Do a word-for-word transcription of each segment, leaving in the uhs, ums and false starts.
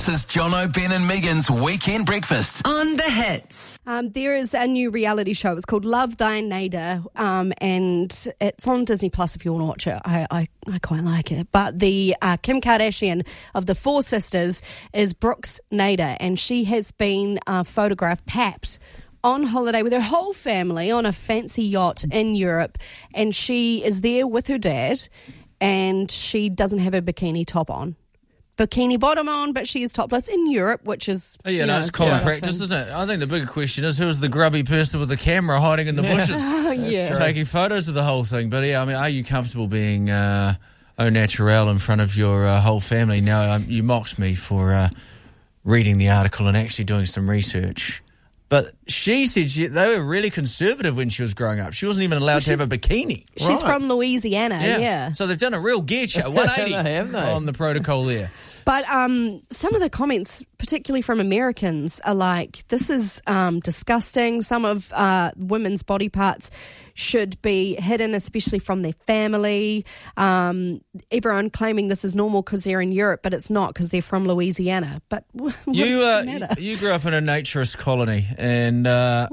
This is Jono, Ben and Megan's Weekend Breakfast. On the Hits. Um, there is a new reality show. It's called Love Thy Neighbour, um, and it's on Disney Plus if you want to watch it. I, I, I quite like it. But the uh, Kim Kardashian of the four sisters is Brooke's neighbour, and she has been uh, photographed, papped, on holiday with her whole family on a fancy yacht in Europe, and she is there with her dad, and she doesn't have a bikini top on. Bikini bottom on, but she is topless in Europe, which is... Oh, yeah, you no, know, it's common quite practice, often. isn't it? I think the bigger question is who's the grubby person with the camera hiding in the bushes, Yeah. taking photos of the whole thing. But yeah, I mean, are you comfortable being uh, au naturel in front of your uh, whole family? No, um, you mocked me for uh, reading the article and actually doing some research. But she said she, they were really conservative when she was growing up. She wasn't even allowed to have a bikini. She's from Louisiana, yeah. So they've done a real gear check, one eighty They have, they? on the protocol there. But um, some of the comments, particularly from Americans, are like, this is um, disgusting. Some of uh, women's body parts should be hidden, especially from their family. Um, everyone claiming this is normal because they're in Europe, but it's not because they're from Louisiana. But what You, does uh, it matter? you grew up in a naturist colony, and uh,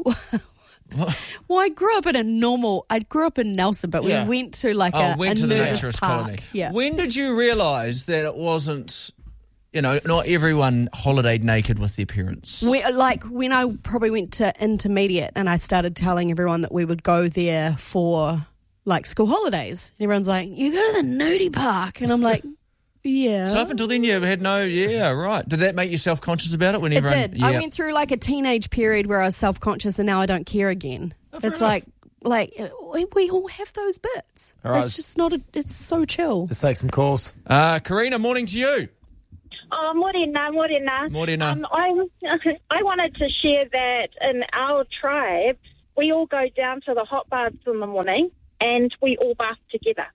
Well, I grew up in a normal, I grew up in Nelson, but Yeah. we went to like oh, a, went a to the nudist naturist park. colony. Yeah. When did you realise that it wasn't, you know, not everyone holidayed naked with their parents? We, like when I probably went to intermediate and I started telling everyone that we would go there for like school holidays. And everyone's like, you go to the nudie park. And I'm like, yeah. So up until then, you had no, yeah, right. Did that make you self-conscious about it? When It everyone, did. Yeah. I went through like a teenage period where I was self-conscious and now I don't care again. It's like, like we, we all have those bits. All right. It's just not, a, it's so chill. Let's take some calls. Uh, Karina, morning to you. Oh, morena, morena. Morena. Um, I, I wanted to share that in our tribe, we all go down to the hot baths in the morning and we all bath together.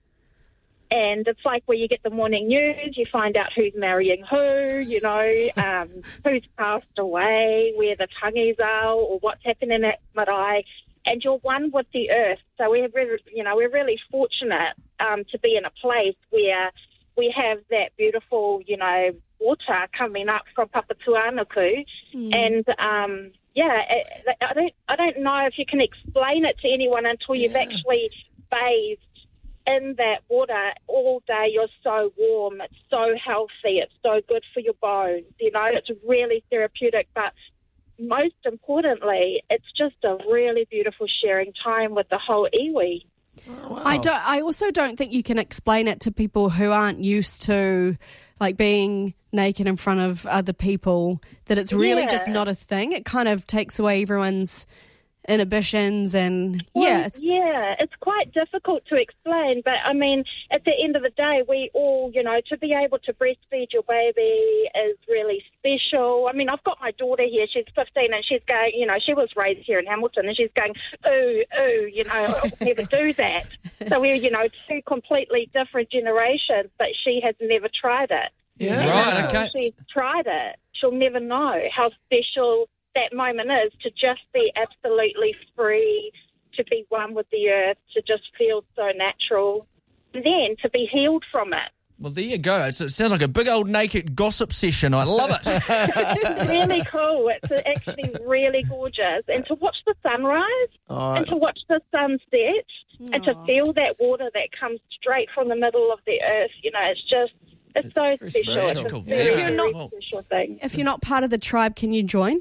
And it's like where you get the morning news, you find out who's marrying who, you know, um, who's passed away, where the tangis are, or what's happening at Marae. And you're one with the earth. So we're, really, you know, we're really fortunate um, to be in a place where we have that beautiful, you know, water coming up from Papatuanuku. Mm. And, um, yeah, I don't, I don't know if you can explain it to anyone until you've yeah. actually bathed in that water all day. You're so warm. It's so healthy. It's so good for your bones. You know, it's really therapeutic. But most importantly, it's just a really beautiful sharing time with the whole iwi. Oh, wow. I don't. I also don't think you can explain it to people who aren't used to like being naked in front of other people, that it's really Yeah. just not a thing. It kind of takes away everyone's inhibitions and Well, yeah, it's, yeah, it's quite difficult to explain, but I mean, at the end of the day, we all, you know, to be able to breastfeed your baby is really special. I mean, I've got my daughter here, she's fifteen, and she's going, you know, she was raised here in Hamilton, and she's going, ooh, ooh, you know, I'll never do that. So we're, you know, two completely different generations, but she has never tried it. Yeah. And Right, until okay. she's tried it, she'll never know how special that moment is, to just be absolutely free, to be one with the earth, to just feel so natural, and then to be healed from it. Well, there you go. It's, it sounds like a big old naked gossip session. I love it. It's really cool. It's actually really gorgeous. And to watch the sunrise Oh, and to watch the sunset and to Aw. feel that water that comes straight from the middle of the earth, you know, it's just, it's so Very special. It's spiritual. a Yeah. very, If you're very not- special thing. if you're not part of the tribe, can you join?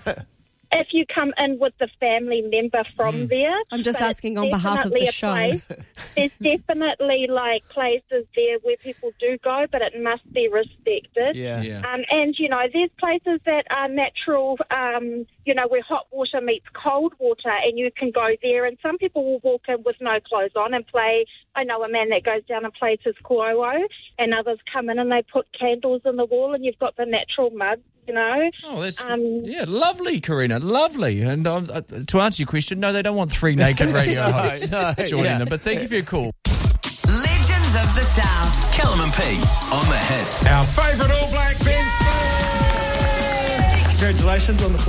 If you come in with the family member from there. I'm just but asking it's on behalf of definitely the a show. place- There's definitely like places there where people do go, but it must be respected. yeah. Yeah. Um, and, you know, there's places that are natural, um, you know, where hot water meets cold water, and you can go there. And some people will walk in with no clothes on and play. I know a man that goes down and plays his koiwo, and others come in and they put candles in the wall, and you've got the natural mud, you know. Oh, that's Um, yeah, lovely, Karina, lovely. And um, uh, to answer your question, no, they don't want three naked radio hosts no, joining yeah. them. But thank you for your call. Legends of the South. Callum and P on the hits. Our favourite All Black, Ben Stokes. Congratulations on the